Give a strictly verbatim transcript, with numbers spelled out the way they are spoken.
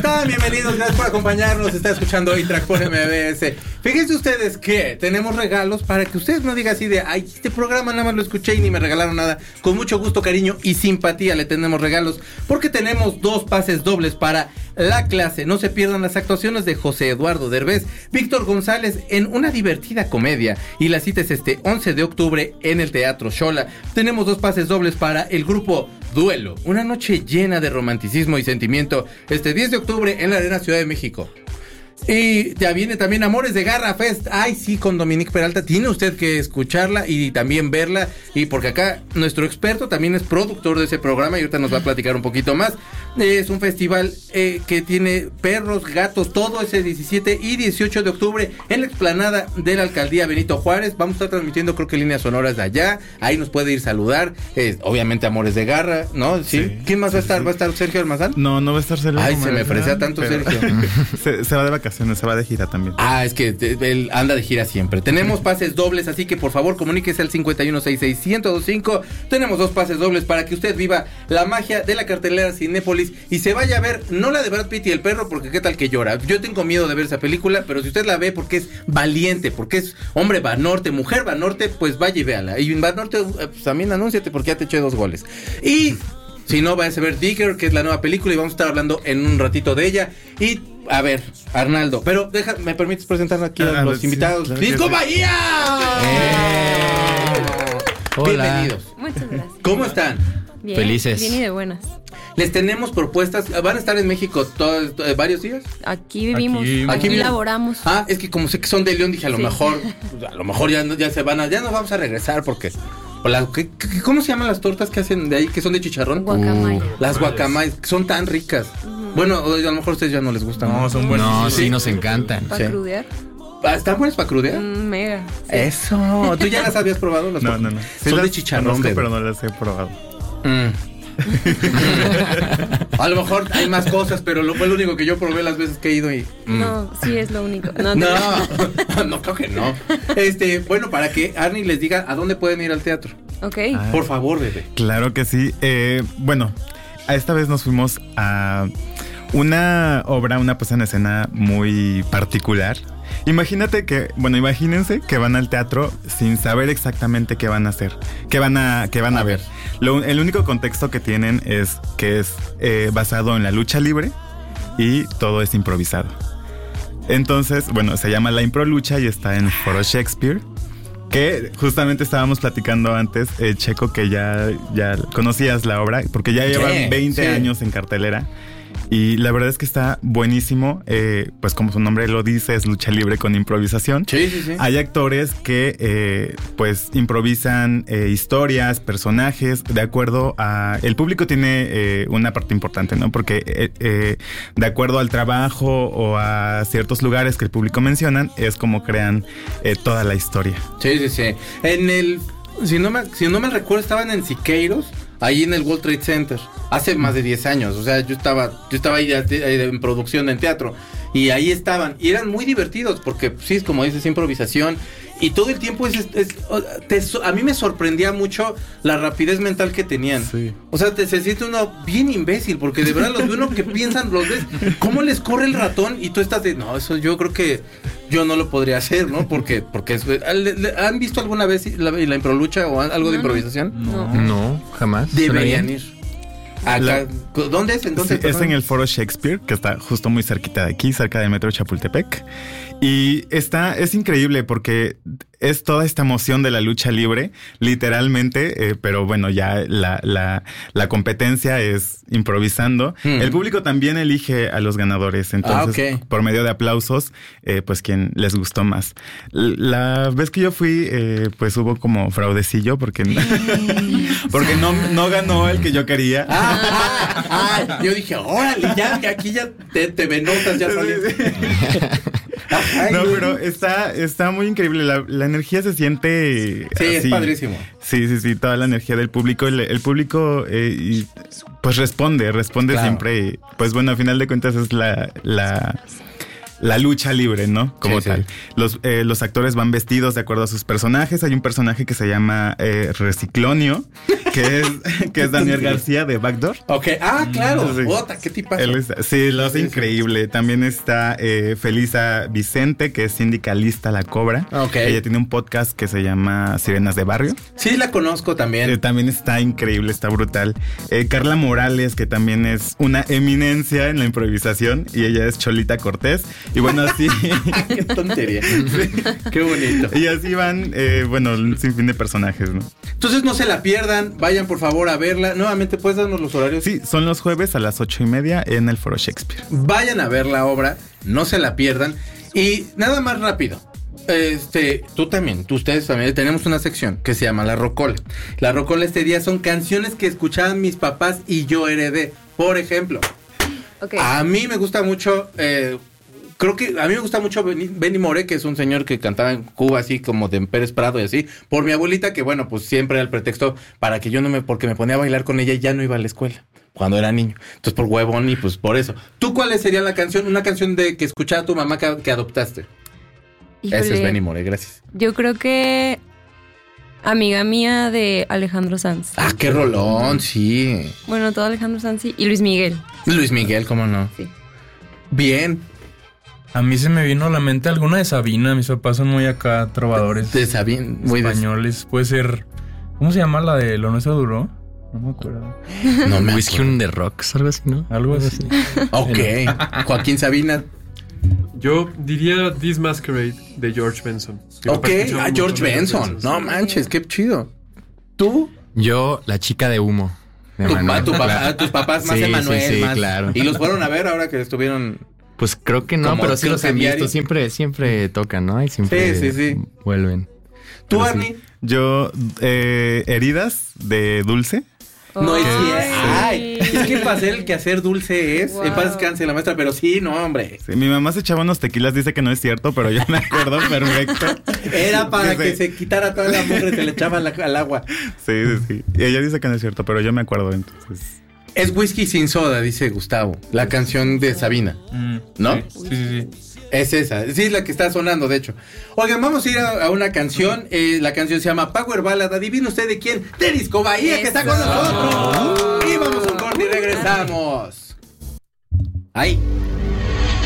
están? Bienvenidos, gracias por acompañarnos. Está escuchando iTrack por M B S. Fíjense ustedes que tenemos regalos para que ustedes no digan así de, ay, este programa nada más lo escuché y ni me regalaron nada. Con mucho gusto, cariño y simpatía le tenemos regalos, porque tenemos dos pases dobles para La Clase. No se pierdan las actuaciones de José Eduardo Derbez, Víctor González en una divertida comedia, y la cita es este once de octubre en el Teatro Xola. Tenemos dos pases dobles para el grupo Duelo, una noche llena de romanticismo y sentimiento, este diez de octubre en la Arena Ciudad de México. Y ya viene también Amores de Garra Fest. Ay, sí, con Dominique Peralta. Tiene usted que escucharla y también verla. Y porque acá nuestro experto también es productor de ese programa y ahorita nos va a platicar un poquito más. Es un festival eh, que tiene perros, gatos, todo ese diecisiete y dieciocho de octubre en la explanada de la Alcaldía Benito Juárez. Vamos a estar transmitiendo, creo que líneas sonoras de allá. Ahí nos puede ir a saludar. Eh, obviamente Amores de Garra, ¿no? ¿Sí? Sí. ¿Quién más va a estar? Sí. ¿Va a estar Sergio Almazán? No, no va a estar Sergio. Ay, se me ofrecía tanto pero... Sergio. se, se va de vacaciones, se va de gira también. Ah, es que él anda de gira siempre. Tenemos pases dobles, así que por favor comuníquese al cincuenta y uno sesenta y seis, ciento veinticinco. Tenemos dos pases dobles para que usted viva la magia de la cartelera Cinépolis y se vaya a ver, no la de Brad Pitt y el perro, porque qué tal que llora. Yo tengo miedo de ver esa película, pero si usted la ve porque es valiente, porque es hombre Banorte, mujer Banorte, pues vaya y véala. Y Banorte, pues también anúnciate porque ya te eché dos goles. Y si no, vaya a ver Digger, que es la nueva película, y vamos a estar hablando en un ratito de ella. Y a ver, Arnaldo, pero deja, ¿me permites presentar aquí a, a los sí, invitados? Claro ¡Disco sí. Bahía! ¡Eh! Hola. Bienvenidos. Muchas gracias. ¿Cómo están? Bien, felices. Bien y de buenas. Les tenemos propuestas. ¿Van a estar en México todos, todos varios días? Aquí vivimos, aquí, aquí, aquí laboramos. Ah, es que como sé que son de León, dije a lo sí. mejor, a lo mejor ya, ya se van a, ya nos vamos a regresar porque... Hola, ¿qué, qué, ¿cómo se llaman las tortas que hacen de ahí, que son de chicharrón? Guacamaya. Uh, las guacamayas, son tan ricas. Uh-huh. Bueno, a lo mejor a ustedes ya no les gustan. No, son buenas. No, sí, sí, nos encantan. ¿Para sí. crudear? ¿Están buenas para crudear? Mm, mega. Sí. Eso. ¿Tú ya las habías probado? Las no, no, no. Sí, son de chicharrón. Conozco, pero no las he probado. Mm. A lo mejor hay más cosas, pero lo, fue lo único que yo probé las veces que he ido y... Mm. No, sí es lo único. No, no, no, no creo que no. Este, bueno, para que Arnie les diga a dónde pueden ir al teatro. Ok. Ah, por favor, bebé. Claro que sí. Eh, bueno, a esta vez nos fuimos a una obra, una puesta en escena muy particular. Imagínate que, bueno, imagínense que van al teatro sin saber exactamente qué van a hacer, qué van a, qué van a, a ver. Lo, el único contexto que tienen es que es eh, basado en la lucha libre y todo es improvisado. Entonces, bueno, se llama La Impro Lucha y está en Foro Shakespeare. Que justamente estábamos platicando antes, eh, Checo, que ya, ya conocías la obra, porque ya llevan sí, veinte sí. años en cartelera. Y la verdad es que está buenísimo, eh, pues como su nombre lo dice, es lucha libre con improvisación. Sí, sí, sí. Hay actores que eh, pues improvisan eh, historias, personajes, de acuerdo a... El público tiene eh, una parte importante, ¿no? Porque eh, eh, de acuerdo al trabajo o a ciertos lugares que el público mencionan, es como crean eh, toda la historia. Sí, sí, sí. En el... Si no me, si no me recuerdo, estaban en Siqueiros, ahí en el World Trade Center, hace más de diez años. O sea, yo estaba yo estaba ahí en producción en teatro y ahí estaban, y eran muy divertidos porque sí, es como dices, improvisación y todo el tiempo es, es, es te, a mí me sorprendía mucho la rapidez mental que tenían. Sí. O sea, te, se siente uno bien imbécil porque de verdad los ve uno que piensan, los ves cómo les corre el ratón y tú estás de, no, eso yo creo que yo no lo podría hacer, ¿no? Porque porque es, ¿han visto alguna vez la, la improlucha o algo de improvisación? No, no, jamás. Deberían ir. Acá, la, ¿dónde es? Entonces, sí, es en el Foro Shakespeare, que está justo muy cerquita de aquí, cerca del metro Chapultepec. Y está, es increíble porque es toda esta emoción de la lucha libre, literalmente, eh, pero bueno, ya la, la, la competencia es improvisando. Mm. El público también elige a los ganadores, entonces, ah, okay. por medio de aplausos, eh, pues quien les gustó más. La vez que yo fui, eh, pues hubo como fraudecillo porque, porque no, no ganó el que yo quería. Ah, ah, ah, yo dije, órale, ya, que aquí ya te, te venotas, ya saliste. Ay, no, pero está, está muy increíble. La, la energía se siente. Sí, así. Es padrísimo. Sí, sí, sí. Toda la energía del público. El, el público, eh, y, pues responde, responde claro. siempre. Pues bueno, a final de cuentas es la, la, la lucha libre, ¿no? Como Sí, tal. sí. Los, eh, los actores van vestidos de acuerdo a sus personajes. Hay un personaje que se llama eh, Reciclonio, que es, que es Daniel García de Backdoor. Ok, ah, claro. Sí. Bota, qué tipazo. Él es- sí, lo hace Sí, sí. increíble. También está eh, Felisa Vicente, que es sindicalista La Cobra. Ok. Ella tiene un podcast que se llama Sirenas de Barrio. Sí, la conozco también. Eh, también está increíble, está brutal. Eh, Carla Morales, que también es una eminencia en la improvisación, y ella es Cholita Cortés. Y bueno, así... Qué tontería. Qué bonito. y así van, eh, bueno, un sinfín de personajes, ¿no? Entonces no se la pierdan, vayan por favor a verla. Nuevamente, ¿puedes darnos los horarios? Sí, son los jueves a las ocho y media en el Foro Shakespeare. Vayan a ver la obra, no se la pierdan. Y nada más rápido. Este, tú también, tú, ustedes también, tenemos una sección que se llama La Rocola. La Rocola este día son canciones que escuchaban mis papás y yo heredé. Por ejemplo, Ok. a mí me gusta mucho, eh, creo que a mí me gusta mucho Benny, Benny Moré, que es un señor que cantaba en Cuba así como de Pérez Prado y así, por mi abuelita, que bueno, pues siempre era el pretexto para que yo no me, porque me ponía a bailar con ella y ya no iba a la escuela cuando era niño. Entonces por huevón y pues por eso. ¿Tú cuál sería la canción, una canción de que escuchaba tu mamá que, que adoptaste? Híjole, Ese es Benny Moré, gracias. yo creo que Amiga Mía de Alejandro Sanz. Ah, qué rolón, sí. Bueno, todo Alejandro Sanz sí, y Luis Miguel. Luis Miguel, ¿cómo no? Sí. Bien. A mí se me vino a la mente alguna de Sabina. Mis papás son muy acá trovadores De Sabín, muy de- españoles. Puede ser... ¿Cómo se llama la de Lo Nuestro Duró? No me acuerdo. No me Whiskey acuerdo. on the Rocks, algo así, ¿no? Algo así. Ok. Joaquín Sabina. Yo diría This Masquerade de George Benson. Que Ok, me escuchaba a un George montón de Benson. veces. No manches, qué chido. ¿Tú? Yo, La Chica de Humo. de Tu, Emanuel, pa- tu papá- claro. tus papás más Sí, Emanuel, sí, sí, más. claro. Y los fueron a ver ahora que estuvieron. Pues creo que no, Como pero sí Club los he Cambiario. visto. Siempre, siempre tocan, ¿no? Y siempre Sí, sí, sí. vuelven. ¿Tú, Pero sí. Arnie? Yo, eh, Heridas de Dulce. No es Ay. cierto. Ay, es que para hacer el quehacer dulce es. Wow. En paz descanse la maestra, pero sí, no, hombre. Sí, mi mamá se echaba unos tequilas, dice que no es cierto, pero yo me acuerdo perfecto. Era para Que que se- se quitara toda la mugre, se le echaba la- al agua. Sí, sí, sí. Y ella dice que no es cierto, pero yo me acuerdo, entonces. Es whisky sin soda, dice Gustavo. La canción de Sabina. Mm, ¿No? Sí, sí, sí. sí. Es esa, sí, es la que está sonando, de hecho. Oigan, vamos a ir a, a una canción. Eh, la canción se llama Power Ballad. ¿Adivina usted de quién? De Disco Bahía, que está con nosotros. Y vamos a un corte y regresamos. Ahí.